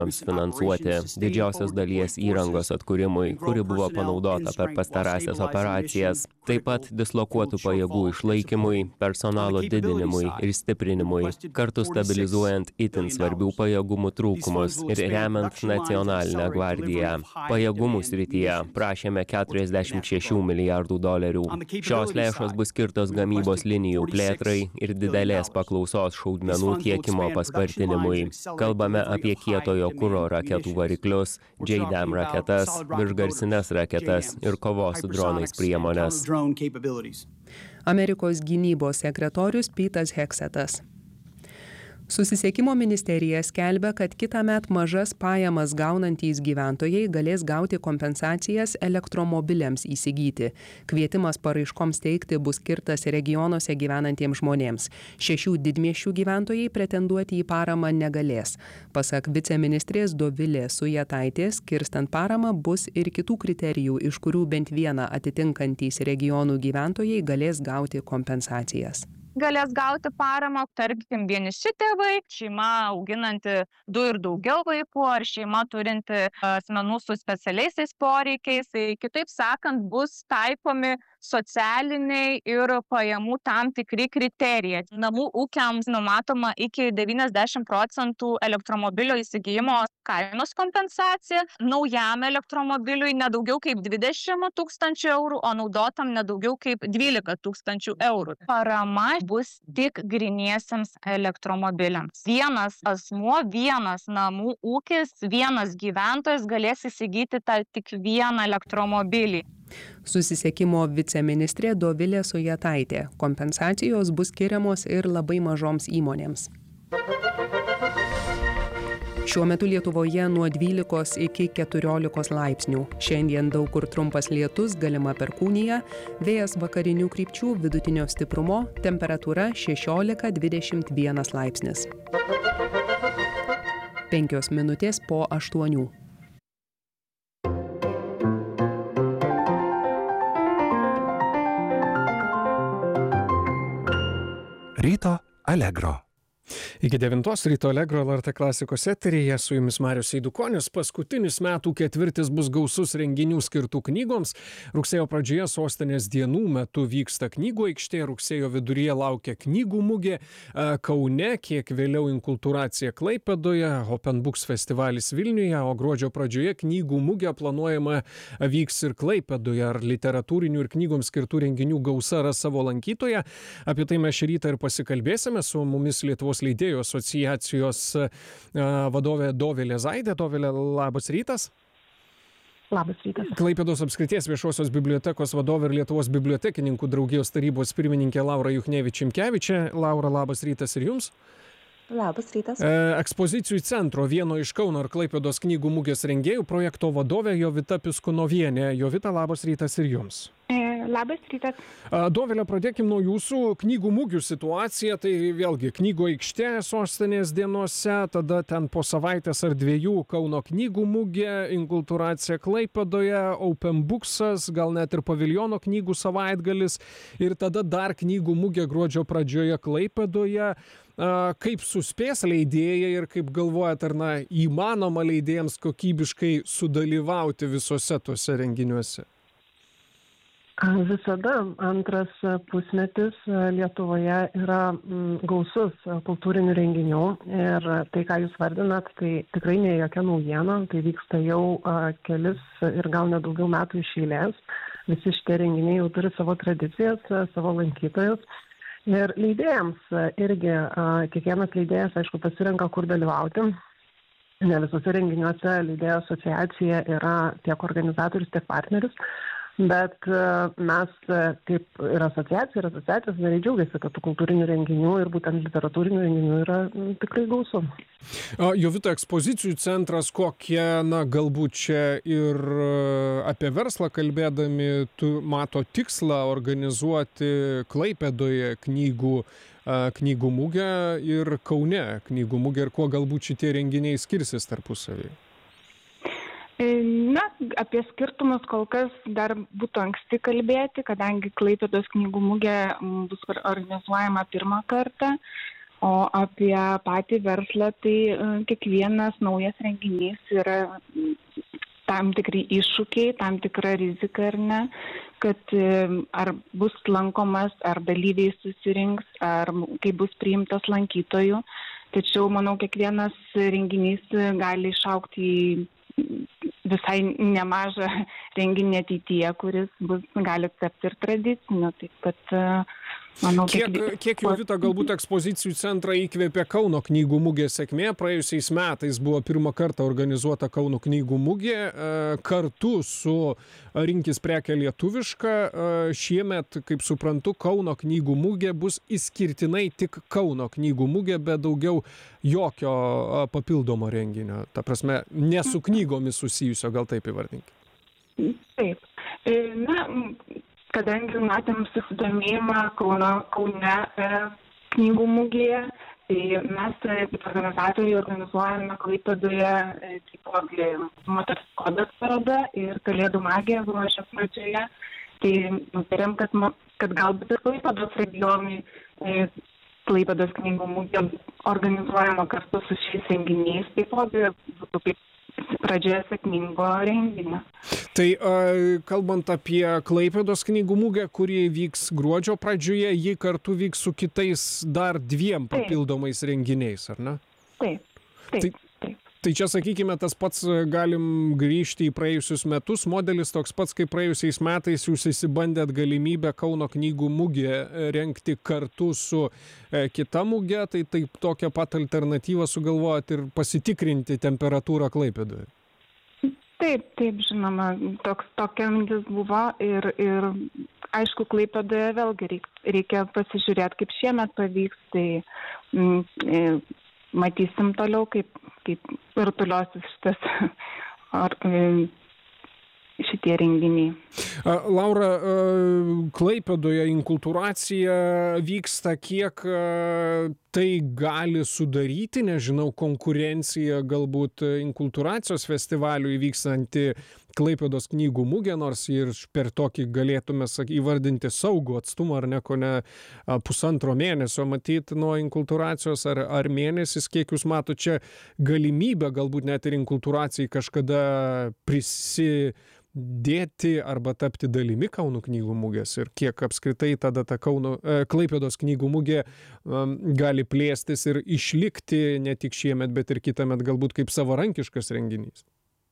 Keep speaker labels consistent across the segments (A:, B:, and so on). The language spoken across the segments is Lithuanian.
A: finansuoti didžiausios dalies įrangos atkūrimui, kuri buvo panaudota per pastarąsias operacijas, taip pat dislokuotų pajėgų išlaikymui, personalo didinimui ir stiprinimui, kartu stabilizuojant itin svarbių pajėgumų trūkumus ir remiant nacionalinę gvardiją. Pajėgumų srityje prašėme $46 milijardų. Šios lėšos bus skirtos gamybos linijų plėtrai ir didelės paklausos šaudmenų tiekimo paspartinimui. Kalbame apie kietojo kuro raketų variklius, JDAM raketas, viršgarsines raketas ir kovos su dronais priemonės.
B: Amerikos gynybos sekretorius Petas Heksetas. Susisiekimo ministerija skelbia, kad kitąmet mažas pajamas gaunantys gyventojai galės gauti kompensacijas elektromobiliams įsigyti. Kvietimas paraiškoms teikti bus skirtas regionuose gyvenantiems žmonėms. 6 didmiesčių gyventojai pretenduoti į paramą negalės. Pasak viceministrės Dovilės Sujetaitės, skirstant paramą bus ir kitų kriterijų, iš kurių bent vieną atitinkantys regionų gyventojai galės gauti kompensacijas.
C: Galės gauti paramą, tarkim, vieniši tėvai, šeima auginanti 2 ir daugiau vaikų, ar šeima turinti asmenų su specialiaisiais poreikiais. Tai, kitaip sakant, bus taikomi socialiniai ir pajamų tam tikri kriterijai. Namų ūkiams numatoma iki 90% elektromobilio įsigijimo kainos kompensacija, naujam elektromobiliui nedaugiau kaip 20 000 eurų, o naudotam nedaugiau kaip 12 000 eurų. Parama bus tik griniesiems elektromobiliams. Vienas asmuo, vienas namų ūkis, vienas gyventojas galės įsigyti tik vieną elektromobilį.
B: Susisiekimo viceministrė Dovilė Sujetaitė. Kompensacijos bus skiriamos ir labai mažoms įmonėms. Šiuo metu Lietuvoje nuo 12 iki 14 laipsnių. Šiandien daug kur trumpas lietus, galima perkūnija, vėjas vakarinių krypčių vidutinio stiprumo, temperatūra 16–21 laipsnis. 5 minutės po 8.
D: Ryto Allegro.
E: Iki 9 ryto Allegro LRT klasikos eteryje su jumis Marius Eidukonis. Paskutinis metų ketvirtis bus gausus renginių skirtų knygoms. Rugsėjo pradžioje sostinės dienų metu vyksta knygų aikštė, rugsėjo viduryje laukia knygų mugė Kaune, kiek vėliau inkultūracija Klaipėdoje, Open Books festivalis Vilniuje, o gruodžio pradžioje knygų mugė planuojama vyks ir Klaipėdoje. Ar literatūrinių ir knygoms skirtų renginių gausa ras savo lankytoją? Apie tai mes šį rytą ir pasikalbėsime. Su mumis Lietuvos leidėjų asociacijos vadovė Dovilė Zaidė. Dovilė, labas rytas.
F: Labas rytas.
E: Klaipėdos apskrities viešosios bibliotekos vadovė ir Lietuvos bibliotekininkų draugijos tarybos pirmininkė Laura Juchnevič-Imkevičė. Laura, labas rytas ir jums.
F: Labas rytas.
E: Ekspozicijų centro, vieno iš Kauno ir Klaipėdos knygų mugės rengėjų, projekto vadovė Jovita Piskunovienė. Jovita, labas rytas ir jums.
F: Labas rytas.
E: Dovilė, pradėkim nuo jūsų knygų mugių situaciją. Tai vėlgi knygų aikštė sostinės dienose, tada ten po savaitės ar 2 Kauno knygų mugė, inkultūracija Klaipėdoje, Open Booksas, gal net ir paviljono knygų savaitgalis ir tada dar knygų mugė gruodžio pradžioje Klaipėdoje. Kaip suspės leidėjai ir kaip galvojat, ar įmanoma leidėjams kokybiškai sudalyvauti visose tuose renginiuose?
F: Visada antras pusmetis Lietuvoje yra gausus kultūrinių renginių ir tai, ką jūs vardinat, tai tikrai ne jokia naujiena, tai vyksta jau kelis ir gal net daugiau metų iš eilės. Visi šitie renginiai jau turi savo tradicijas, savo lankytojus. Ir leidėjams irgi, kiekvienas leidėjas, aišku, pasirenka, kur dalyvauti. Ne visose renginiuose leidėjų asociacija yra tiek organizatorius, tiek partneris. Bet mes kaip ir asociacijos nariai džiaugiasi, kad tų kultūrinių renginių ir būtent literatūrinių renginių yra tikrai gausu.
E: Jovita, ekspozicijų centras kokie, galbūt čia ir apie verslą kalbėdami, tu mato tikslą organizuoti Klaipėdoje knygų mugę ir Kaune knygų mugę ir kuo galbūt šitie renginiai skirsis tarpusavį?
F: Na, apie skirtumus kol kas dar būtų anksti kalbėti, kadangi Klaipėdos knygų mugė bus organizuojama pirmą kartą.
G: O apie patį verslą, tai kiekvienas naujas renginys yra tam tikri iššūkiai, tam tikra rizika ar ne, kad ar bus lankomas, ar dalyviai susirinks, ar kaip bus priimtas lankytojų. Tačiau, manau, kiekvienas renginys gali išaugti į visai nemažą renginį ateityje, kuris gali tapti ir tradiciniu. Taip pat, manau,
E: Kiek Jovita galbūt ekspozicijų centrą įkvėpė Kauno knygų mugės sėkmė? Praėjusiais metais buvo pirmą kartą organizuota Kauno knygų mugė kartu su Rinkis prekę lietuvišką. Šiemet, kaip suprantu, Kauno knygų mugė bus išskirtinai tik Kauno knygų mugė, be daugiau jokio papildomo renginio. Ta prasme, ne su knygomis susijusio, gal taip įvardinkime.
G: Taip. Na, kadangi matėm susidomėjimą Kaune knygų mugėje, tai mes kaip organizatoriai organizuojame Klaipėdoje taipogi Moters kodas paroda ir Kalėdų magija gruodžio pradžioje. Tai nutarėm, kad galbūt ir Klaipėdos regionai Klaipėdos knygų mugė organizuojama kartu su šiais renginiais, taipogi būtų kaip pradžioje sėkmingo renginio.
E: Tai kalbant apie Klaipėdos knygų mugę, kuri vyks gruodžio pradžioje, ji kartu vyks su kitais dar 2 papildomais renginiais, ar ne?
G: Taip.
E: Tai čia, sakykime, tas pats galim grįžti į praėjusius metus, modelis toks pats kaip praėjusiais metais, jūs įsibandėt galimybę Kauno knygų mugę rengti kartu su kita mugė, tai taip tokią pat alternatyvą sugalvojat ir pasitikrinti temperatūrą Klaipėdoje.
G: Taip, žinoma, tokia mintis buvo ir aišku, Klaipėdoje vėlgi reikia pasižiūrėti, kaip šiemet pavyks, tai matysim toliau, kaip rutuliosis šitie renginiai.
E: Laura, Klaipėdoje inkultūracija vyksta, kiek tai gali sudaryti, nežinau, konkurencija galbūt inkultūracijos festivaliui vykstanti Klaipėdos knygų mugė, nors ir per tokį galėtume įvardinti saugų atstumą, ar ne, ko ne pusantro mėnesio matyti nuo inkultūracijos, ar mėnesis, kiek jūs mato čia galimybę galbūt net ir inkultūracijai kažkada prisidėti arba tapti dalimi Kauno knygų mugės ir kiek apskritai tada ta Klaipėdos knygų mugė gali plėstis ir išlikti ne tik šiemet, bet ir kitąmet galbūt kaip savarankiškas renginys.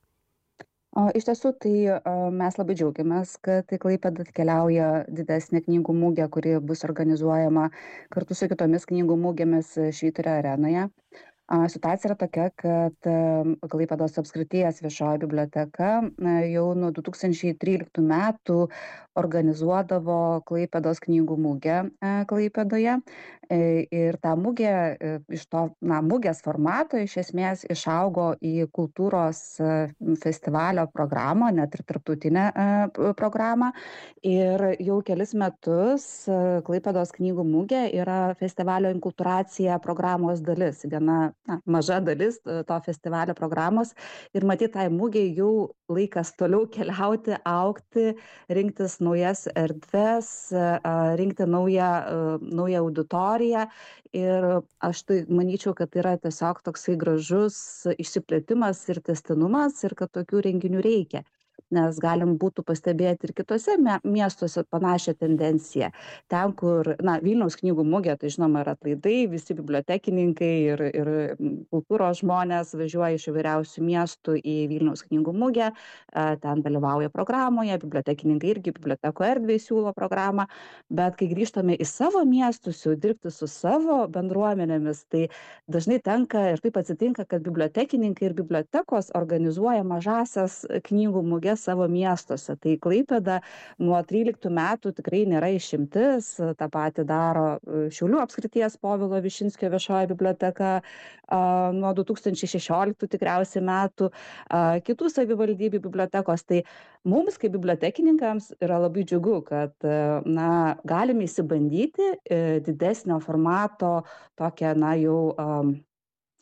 H: Iš tiesų, tai mes labai džiaugiamės, kad į Klaipėdą atkeliauja didesnė knygų mugė, kuri bus organizuojama kartu su kitomis knygų mugėmis Švyturio arenoje. Situacija yra tokia, kad Klaipėdos apskrities viešoji biblioteka jau nuo 2013 metų organizuodavo Klaipėdos knygų mugę Klaipėdoje. Ir ta mugė iš to mugės formato iš esmės išaugo į kultūros festivalio programą, net ir tarptautinę programą. Ir jau kelis metus Klaipėdos knygų mugė yra festivalio inkultūracija programos dalis, viena maža dalis to festivalio programos. Ir matyt, tai mugiai jau laikas toliau keliauti, augti, rinktis naujas erdves, rinkti naują auditoriją. Ir aš tai manyčiau, kad yra tiesiog toksai gražus išsiplėtimas ir tęstinumas ir kad tokių renginių reikia. Nes galim būtų pastebėti ir kitose miestuose panašią tendenciją. Ten, kur, Vilniaus knygų mugė, tai žinoma, yra atlaidai, visi bibliotekininkai ir kultūros žmonės važiuoja iš įvairiausių miestų į Vilniaus knygų mugę, ten dalyvauja programoje, bibliotekininkai irgi biblioteko erdvėje siūlo programą, bet kai grįžtame į savo miestus, jau dirbti su savo bendruomenėmis, tai dažnai tenka ir taip atsitinka, kad bibliotekininkai ir bibliotekos organizuoja mažasias knygų mugės savo miestuose. Tai Klaipėda nuo 13 metų tikrai nėra išimtis. Ta pati daro Šiaulių apskrities Povilo Višinskio viešoji biblioteka nuo 2016 tikriausiai metų, kitų savivaldybių bibliotekos. Tai mums, kaip bibliotekininkams, yra labai džiugu, kad galime įsibandyti didesnio formato tokią jau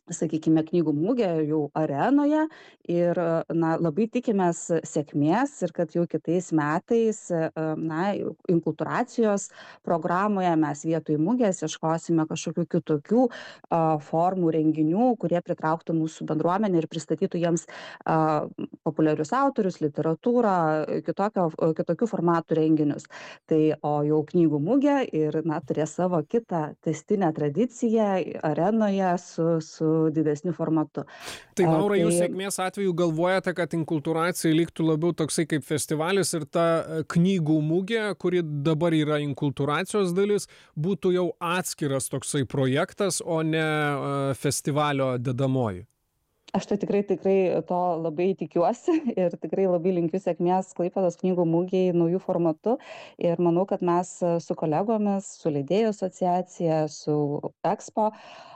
H: sakykime, knygų mugė jau arenoje ir labai tikimės sėkmės ir kad jau kitais metais inkultūracijos programoje mes vietoj mugės ieškosime kažkokių kitokių formų renginių, kurie pritrauktų mūsų bendruomenę ir pristatytų jiems populiarius autorius, literatūrą, kitokių formatų renginius. Tai o jau knygų mugė ir turės savo kitą tęstinę tradiciją arenoje su didesniu formatu.
E: Tai Laura, jūs sėkmės atveju galvojate, kad inkultūracija liktų labiau toksai kaip festivalis ir ta knygų mugė, kuri dabar yra inkultūracijos dalis, būtų jau atskiras toksai projektas, o ne festivalio dedamoji?
H: Aš tai tikrai to labai tikiuosi ir tikrai labai linkiu sėkmės Klaipėdos knygų mugėj naujų formatų ir manau, kad mes su kolegomis, su leidėjų asociacija, su Expo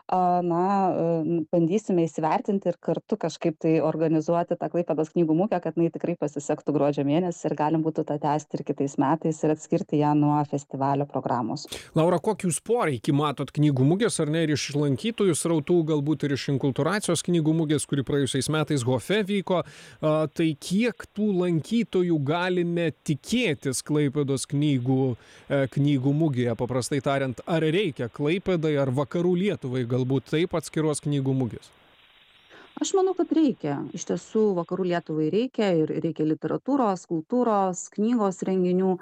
H: bandysime įsivertinti ir kartu kažkaip tai organizuoti tą Klaipėdos knygų mugę, kad jinai tikrai pasisektų gruodžio mėnesį ir galim būtų tą tęsti ir kitais metais ir atskirti ją nuo festivalio programos.
E: Laura, kokį jūs poreikį matot knygų mugės, ar ne, ir iš lankytojų srautų, galbūt ir iš inkultūracijos knygų mugės, kuri praėjusiais metais Hofe vyko, tai kiek tų lankytojų galime tikėtis Klaipėdos knygų mugėje, paprastai tariant, ar reikia Klaipėdai ar vakarų Lietuvai galbūt taip atskiros knygų mugės?
H: Aš manau, kad reikia. Iš tiesų, vakarų Lietuvai reikia ir reikia literatūros, kultūros, knygos renginių.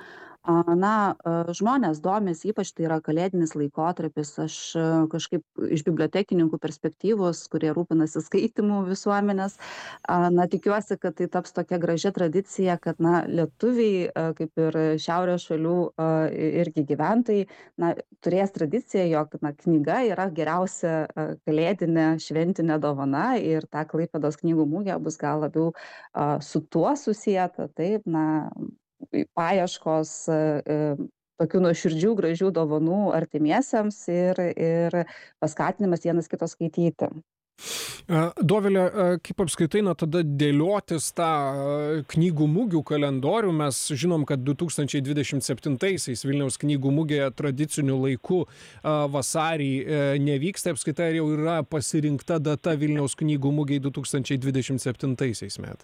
H: Žmonės domisi, ypač tai yra kalėdinis laikotarpis. Aš kažkaip iš bibliotekininkų perspektyvos, kurie rūpinasi skaitimų visuomenės, tikiuosi, kad tai taps tokia gražia tradicija, kad lietuviai, kaip ir šiaurės šalių irgi gyventojai, turės tradiciją, jog knyga yra geriausia kalėdinė šventinė dovana ir ta Klaipėdos knygų mugė bus gal labiau su tuo susieta, taip, paieškos tokių nuoširdžių, gražių dovanų artimiesiems ir paskatinimas vienas kito skaityti.
E: Dovilė, kaip apskritai tada dėliotis tą knygų mugių kalendorių? Mes žinom, kad 2027-aisiais Vilniaus knygų mugėje tradiciniu laiku vasarį nevyksta, apskritai jau yra pasirinkta data Vilniaus knygų mugėje 2027 metais.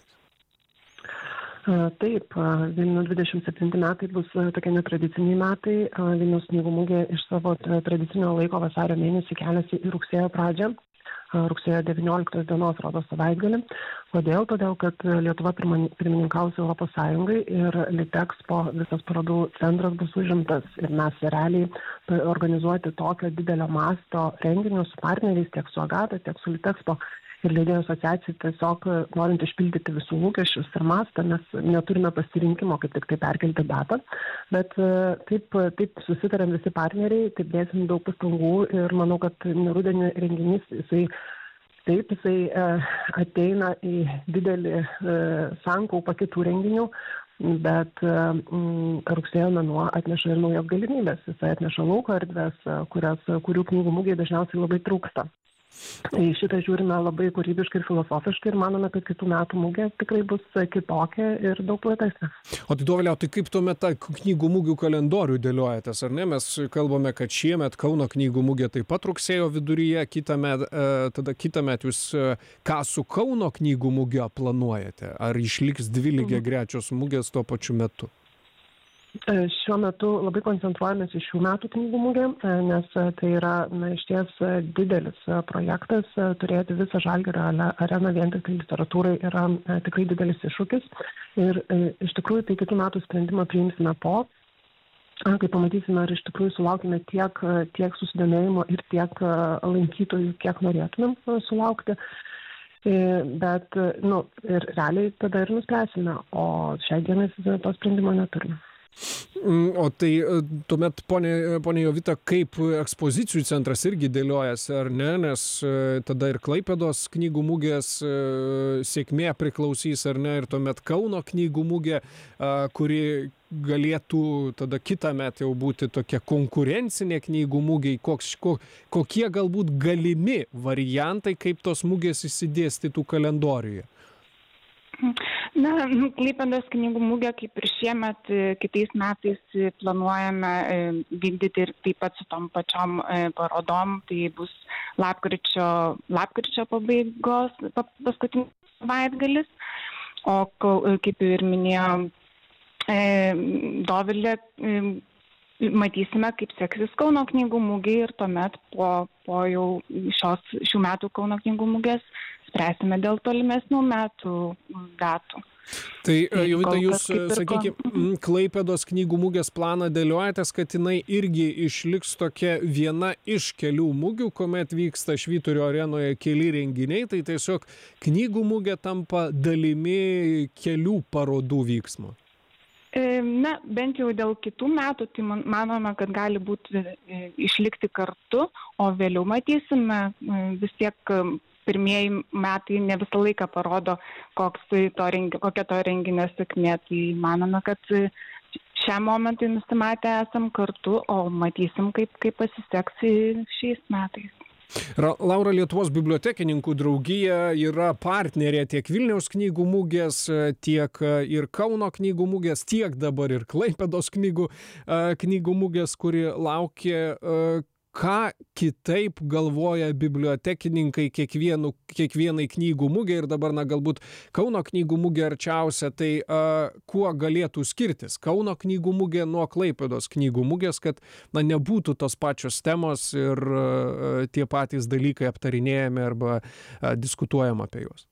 F: Taip, Vilniaus 27 metai bus tokie netradiciniai metai. Vilniaus knygų mugė iš savo tradicinio laiko vasario mėnesį keliasi į rugsėjo pradžią. Rugsėjo 19 dienos rodo savaitgalį. Kodėl? Todėl, kad Lietuva pirmininkaus Europos Sąjungai ir Litexpo visas parodų centras bus užimtas. Ir mes realiai organizuoti tokio didelio masto renginius su partneriais tiek su Agata, tiek su Litexpo ir leidėjų asociacija tiesiog norint išpildyti visų lūkesčius ir mastą, mes neturime pasirinkimo, kaip tik tai perkelti datą, bet taip susitarėm visi partneriai, taip dėsim daug pastangų ir manau, kad rudenį renginys jisai ateina į didelį sankaupą kitų renginių, bet rugsėjo mėnuo atneša ir naujas galimybės, jisai atneša lauko erdves, kurių knygų mugėje dažniausiai labai trūksta. Į šitą žiūrime labai kūrybiškai ir filosofiškai ir manome, kad kitų metų mugė tikrai bus kitokia ir daug platesnė.
E: O tai Dovilė, tai kaip tuomet tą knygų mugių kalendorių dėliojatės, ar ne? Mes kalbame, kad šiemet Kauno knygų mugė taip pat rugsėjo viduryje, kitąmet jūs ką su Kauno knygų mugė planuojate? Ar išliks dvi lygiagrečios mugės tuo pačiu metu?
F: Šiuo metu labai koncentruojamės į šių metų knygų mugę, nes tai yra išties didelis projektas. Turėti visą Žalgirio areną vien tik literatūrai yra tikrai didelis iššūkis. Ir iš tikrųjų tai kitų metų sprendimą priimsime kai pamatysime, ar iš tikrųjų sulaukime tiek susidomėjimo ir tiek lankytojų, kiek norėtumėm sulaukti. Bet ir realiai tada ir nuspręsime, o šiai dienai to sprendimo neturime.
E: O tai tuomet, ponė Jovita, kaip ekspozicijų centras irgi dėliojasi, ar ne? Nes tada ir Klaipėdos knygų mugės sėkmė priklausys, ar ne? Ir tuomet Kauno knygų mugė, kuri galėtų tada kitąmet jau būti tokia konkurencinė knygų mugė. Kokie galbūt galimi variantai, kaip tos mugės išsidėstytų kalendoriuje?
G: Klaipėdos knygų mugė, kaip ir šiemet, kitais metais planuojame vykdyti ir taip pat su tom pačiom parodom. Tai bus lapkričio pabaigos, paskutinis savaitgalis. O kaip ir minėjo Dovilė, matysime, kaip seksis Kauno knygų mugė ir tuomet po jau šių metų Kauno knygų mugės spręsime dėl tolimesnių metų datų.
E: Tai Jovita, jūs, sakykime, Klaipėdos knygų mugės planą dėliojatės, kad jinai irgi išliks tokia viena iš kelių mugių, kuomet vyksta Švyturio arenoje keli renginiai, tai tiesiog knygų mugė tampa dalimi kelių parodų vyksmo.
G: Bent jau dėl kitų metų, tai manome, kad gali būti išlikti kartu, o vėliau matysime. Vis tiek pirmieji metai ne visą laiką parodo, kokia to renginio sėkmė. Tai manome, kad šiam momentui nusimatę esam kartu, o matysim, kaip pasiseks šiais metais.
E: Laura, Lietuvos bibliotekininkų draugija yra partnerė tiek Vilniaus knygų mugės, tiek ir Kauno knygų mugės, tiek dabar ir Klaipėdos knygų mugės, kuri laukia. Ką kitaip galvoja bibliotekininkai kiekvienai knygų mugė ir dabar, galbūt Kauno knygų mugė arčiausia, tai kuo galėtų skirtis Kauno knygų mugė nuo Klaipėdos knygų mugės, kad nebūtų tos pačios temos ir tie patys dalykai aptarinėjami arba diskutuojama apie juos?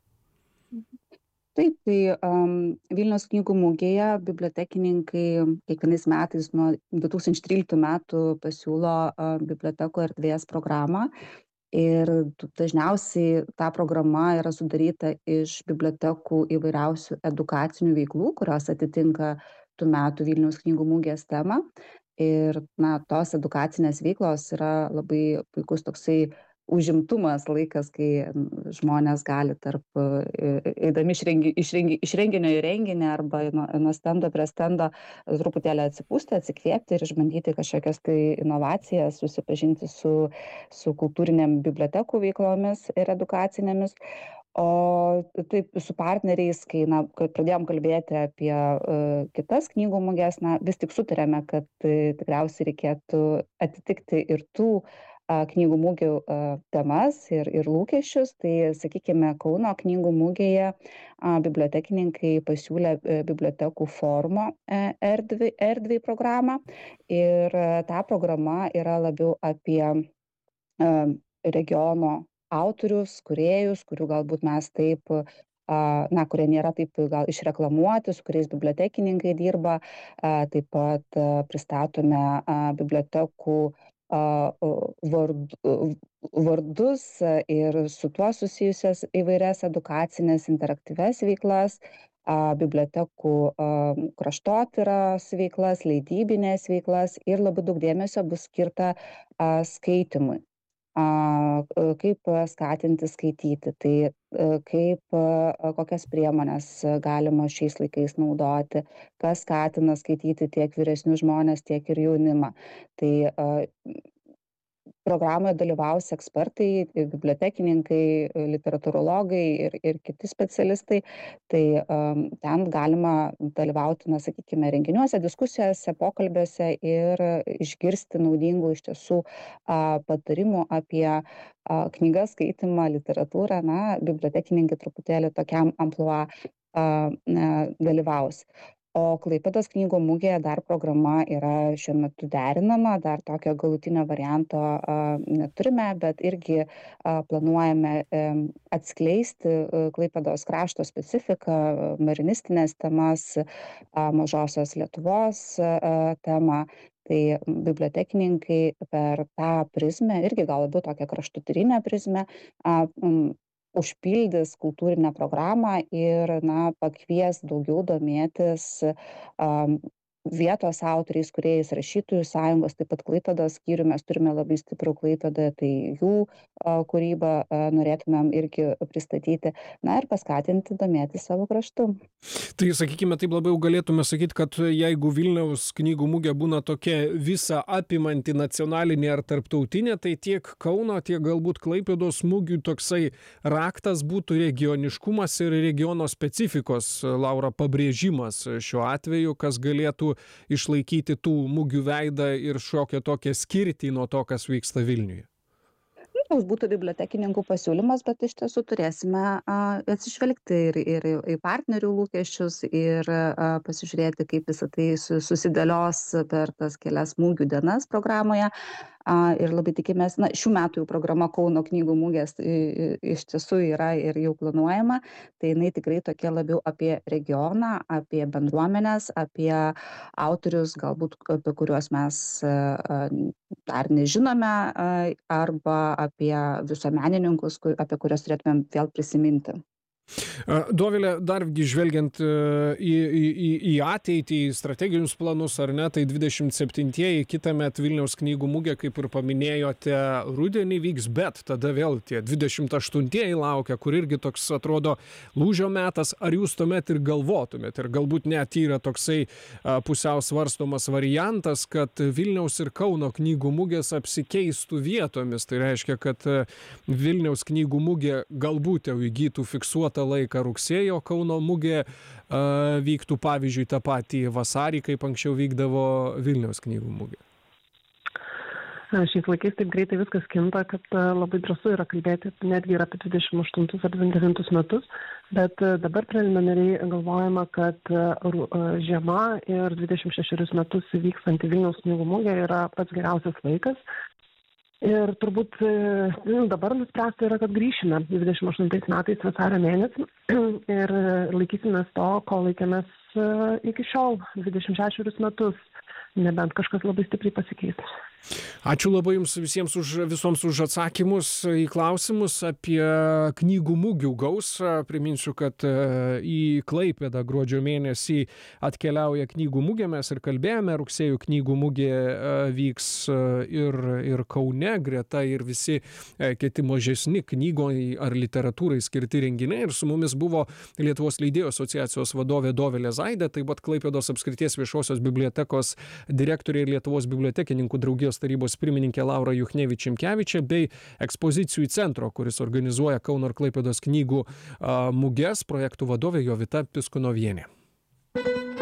H: Taip, tai Vilniaus knygų mugėje bibliotekininkai kiekvienais metais nuo 2013 metų pasiūlo bibliotekų erdvės programą ir dažniausiai ta programa yra sudaryta iš bibliotekų įvairiausių edukacinių veiklų, kurios atitinka tų metų Vilniaus knygų mugės temą. Ir tos edukacinės veiklos yra labai puikus toksai užimtumas laikas, kai žmonės gali eidami iš renginio į renginį arba nuo stendo prie stendo truputėlį atsipūsti, atsikvėpti ir išbandyti kažkokias tai inovacijas, susipažinti su kultūrinėm bibliotekų veiklomis ir edukacinėmis. O taip su partneriais, kai pradėjom kalbėti apie kitas knygų muges, vis tik sutarėme, kad tikriausiai reikėtų atitikti ir tų knygų mugių temas ir lūkesčius. Tai, sakykime, Kauno knygų mugėje bibliotekininkai pasiūlė bibliotekų forumo erdvei programą ir ta programa yra labiau apie regiono autorius, kūrėjus, kurių galbūt mes taip kurie nėra taip gal išreklamuoti, su kuriais bibliotekininkai dirba. Taip pat pristatome bibliotekų vardus ir su tuo susijusias įvairias edukacinės interaktyvias veiklas, bibliotekų kraštotyros veiklas, leidybinės veiklas ir labai daug dėmesio bus skirta skaitymui. Kaip skatinti skaityti, tai kokias priemonės galima šiais laikais naudoti, kas skatina skaityti tiek vyresnius žmonės, tiek ir jaunimą. Tai programoje dalyvaus ekspertai, bibliotekininkai, literatūrologai ir kiti specialistai. Tai ten galima dalyvauti, sakykime, renginiuose, diskusijose, pokalbiuose ir išgirsti naudingų iš tiesų patarimų apie knygas, skaitymą, literatūrą. Bibliotekininkai truputėlį tokiam amplua dalyvaus. O Klaipėdos knygų mugėje dar programa yra šiuo metu derinama, dar tokio galutinio varianto neturime, bet irgi planuojame atskleisti Klaipėdos krašto specifiką, marinistinės temas, mažosios Lietuvos temą. Tai bibliotekininkai per tą prizmę, irgi galbūt tokią kraštutinę prizmę, užpildys kultūrinę programą ir pakvies daugiau domėtis vietos autoriais, kūrėjais, rašytojų sąjungos, taip pat Klaipėdos skyrių, mes turime labai stiprų Klaipėdą, tai jų kūrybą norėtumėm irgi pristatyti, na ir paskatinti domėti savo kraštu.
E: Tai, sakykime, taip labiau galėtume sakyti, kad jeigu Vilniaus knygų mugė būna tokia visa apimanti nacionalinė ar tarptautinė, tai tiek Kauno, tiek galbūt Klaipėdos mugių toksai raktas būtų regioniškumas ir regiono specifikos, Laura, pabrėžimas šiuo atveju, kas galėtų išlaikyti tų mugių veidą ir šiokią tokią skirtį nuo to, kas vyksta Vilniuje.
H: Toks būtų bibliotekininkų pasiūlymas, bet iš tiesų turėsime atsižvelgti ir į partnerių lūkesčius ir pasižiūrėti, kaip visą tai susidėlios per tas kelias mugių dienas programoje. Ir labai tikimės, šių metų jau programa Kauno knygų mugės iš tiesų yra ir jau planuojama, tai jinai tikrai tokia labiau apie regioną, apie bendruomenės, apie autorius, galbūt apie kuriuos mes dar nežinome, arba apie visuomenininkus, apie kuriuos turėtumėm vėl prisiminti.
E: Dovilė, dargi žvelgiant į ateitį, į strateginius planus, ar ne, tai 27-ieji kitąmet Vilniaus knygų mugė, kaip ir paminėjote, rudenį vyks, bet tada vėl tie 28-ieji laukia, kur irgi toks atrodo lūžio metas. Ar jūs tuomet ir galvotumėt, ir galbūt net yra toksai pusiau svarstomas variantas, kad Vilniaus ir Kauno knygų mugės apsikeistų vietomis? Tai reiškia, kad Vilniaus knygų mugė galbūt jau įgytų fiksuotą laiką rugsėjo, Kauno mugė vyktų, pavyzdžiui, tą patį vasarį, kaip anksčiau vykdavo Vilniaus knygų mugė.
F: Šiais laikais taip greitai viskas kinta, kad labai drąsu yra kalbėti netgi ir apie 28 ar 29 metus, bet dabar preliminariai galvojama, kad žiema ir 26 metus vykstanti Vilniaus knygų mugė yra pats geriausias laikas. Ir turbūt dabar nuspręsta yra, kad grįšime 28 metais vasario mėnesį ir laikysimės to, ko laikėmės iki šiol 26 metus, nebent kažkas labai stipriai pasikeis.
E: Ačiū labai Jums visoms už atsakymus į klausimus apie knygų mugių gausą. Priminsiu, kad į Klaipėdą gruodžio mėnesį atkeliauja knygų mugė, mes ir kalbėjome, rugsėjo knygų mugė vyks ir Kaune, greta ir visi kiti mažesni knygoj ar literatūrai skirti renginiai. Ir su mumis buvo Lietuvos leidėjų asociacijos vadovė Dovilė Zaidė, taip pat Klaipėdos apskrities viešosios bibliotekos direktorė ir Lietuvos bibliotekininkų draugijos tarybos pirmininkė Laura Juchnevič-Šimkevičė bei ekspozicijų centro, kuris organizuoja Kauno ir Klaipėdos knygų muges, projektų vadovė Jovita Piskunovienė.